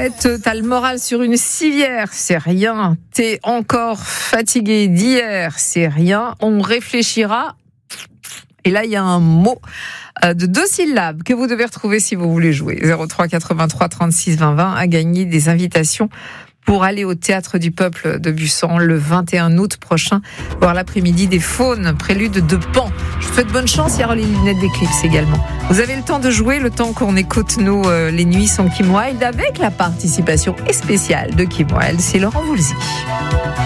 tête, t'as le moral sur une civière, c'est rien. T'es encore fatigué d'hier, c'est rien. On réfléchira. Et là, il y a un mot de 2 syllabes que vous devez retrouver si vous voulez jouer. 03 83 36 20 20 à gagner des invitations pour aller au Théâtre du Peuple de Bussan le 21 août prochain, voir l'après-midi des Faunes, prélude de Pan. Je vous souhaite bonne chance, il y aura les lunettes d'Eclipse également. Vous avez le temps de jouer, le temps qu'on écoute nous, les nuits sont Kim Wilde, avec la participation spéciale de Kim Wilde, c'est Laurent Voulzy.